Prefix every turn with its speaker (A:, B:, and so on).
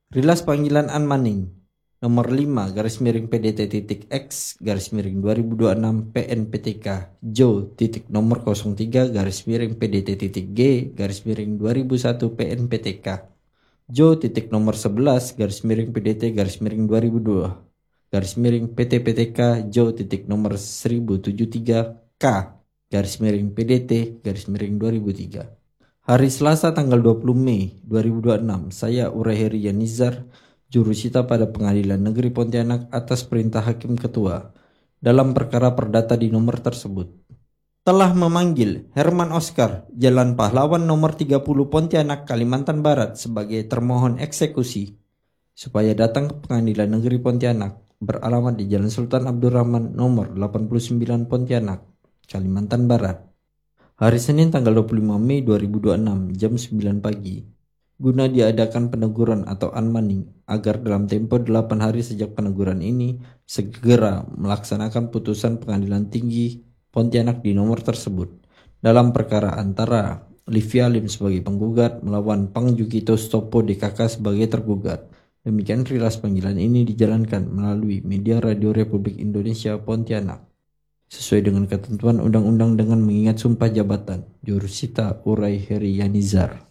A: Rilas panggilan An Maning nomor 5 garis miring PDT.X garis miring 2026 PNPTK Jo titik nomor 03 garis miring PDT.G garis miring 2001 PNPTK Jo titik nomor 11 garis miring PDT garis miring 2002 garis miring PTPTK Jo titik nomor 1073 K garis miring PDT garis miring 2003. Hari Selasa tanggal 20 Mei 2026, saya Uraheri Yanizar, jurusita pada Pengadilan Negeri Pontianak atas perintah Hakim Ketua dalam perkara perdata di nomor tersebut. Telah memanggil Herman Oscar, Jalan Pahlawan nomor 30 Pontianak, Kalimantan Barat sebagai termohon eksekusi supaya datang ke Pengadilan Negeri Pontianak beralamat di Jalan Sultan Abdurrahman nomor 89 Pontianak, Kalimantan Barat. Hari Senin tanggal 25 Mei 2026 jam 9 pagi guna diadakan peneguran atau unmanning agar dalam tempo 8 hari sejak peneguran ini segera melaksanakan putusan Pengadilan Tinggi Pontianak di nomor tersebut dalam perkara antara Livia Lim sebagai penggugat melawan Pang Jukito Stopo DKK sebagai tergugat. Demikian rilas panggilan ini dijalankan melalui media Radio Republik Indonesia Pontianak sesuai dengan ketentuan undang-undang dengan mengingat sumpah jabatan. Jurusita Uraheri Yanizar.